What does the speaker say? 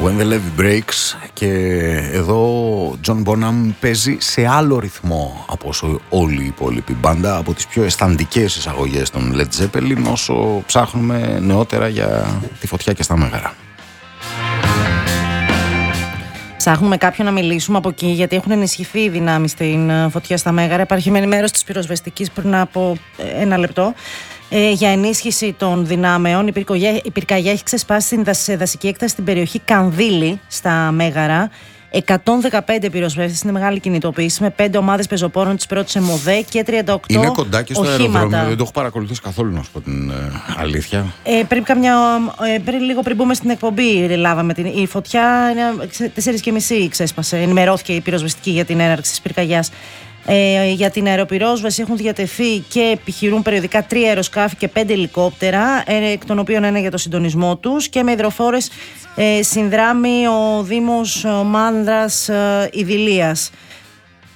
When the Levee Breaks. Και εδώ ο John Bonham παίζει σε άλλο ρυθμό από όσο όλη η υπόλοιπη μπάντα, από τις πιο αισθαντικές εισαγωγές των Led Zeppelin, όσο ψάχνουμε νεότερα για τη φωτιά και στα Μέγαρα. Ψάχνουμε κάποιον να μιλήσουμε από εκεί, γιατί έχουν ενισχυθεί οι δυνάμεις στην φωτιά στα Μέγαρα. Υπάρχει μέρος της πυροσβεστικής πριν από ένα λεπτό. Για ενίσχυση των δυνάμεων, η πυρκαγιά έχει ξεσπάσει σε δασική έκταση στην περιοχή Κανδύλη στα Μέγαρα. 115 πυροσβέστες, είναι μεγάλη κινητοποίηση, με 5 ομάδες πεζοπόρων της πρώτης ΕΜΟΔΕ και 38 είναι κοντά και στο οχήματα. αεροδρόμιο, δεν το έχω παρακολουθήσει καθόλου, να σου πω την αλήθεια. Πριν λίγο πριν μπούμε στην εκπομπή, λάβαμε η φωτιά 4:30 ξέσπασε. Ενημερώθηκε η πυροσβεστική για την έναρξη της πυρκαγιάς. Για την αεροπυρόσβεση έχουν διατεθεί και επιχειρούν περιοδικά 3 αεροσκάφη και 5 ελικόπτερα, εκ των οποίων ένα για το συντονισμό τους, και με υδροφόρες συνδράμει ο Δήμος Μάνδρας Ιδηλίας.